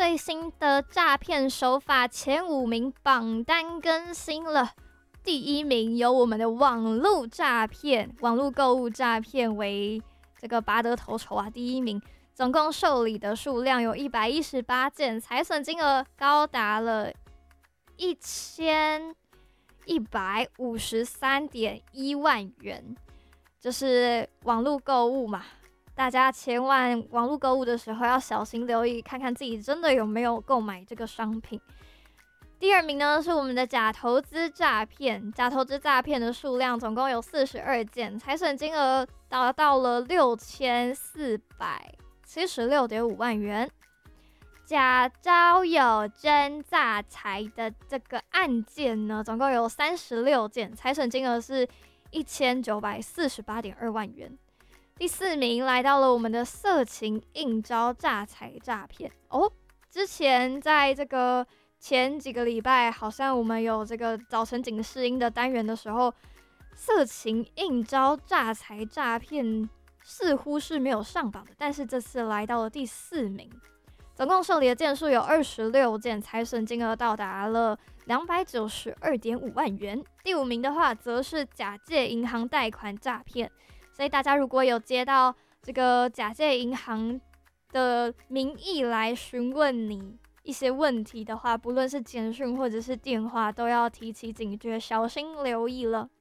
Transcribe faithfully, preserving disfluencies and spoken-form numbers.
最新的诈骗手法前五名榜单更新了。第一名由我们的网络诈骗、网络购物诈骗为这个拔得头筹啊！第一名，总共受理的数量有一百一十八件，财损金额高达了一千一百五十三点一万元。就是网络购物嘛，大家千万网络购物的时候要小心留意，看看自己真的有没有购买这个商品。第二名呢是我们的假投资诈骗，假投资诈骗的数量总共有四十二件，财损金额达到了六千四百七十六点五万元。假招有真诈财的这个案件呢，总共有三十六件，财损金额是一千九百四十八点二万元。第四名来到了我们的色情应招诈财诈骗哦，之前在这个前几个礼拜，好像我们有这个早晨警示音的单元的时候，色情应招诈财诈骗似乎是没有上榜的，但是这次来到了第四名，总共受理的件数有二十六件，财损金额到达了两百九十二点五万元。第五名的话，则是假借银行贷款诈骗，所以大家如果有接到这个假借银行的名义来询问你一些问题的话，不论是简讯或者是电话，都要提起警觉，小心留意了。